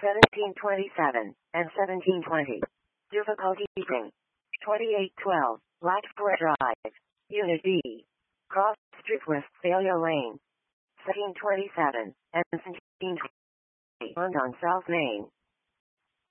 1727 and 1720. Difficulty eating. 2812, Blacksburg Drive, Unit B. Cross Street Westphalia Lane. 1727 and 1720. On South Main.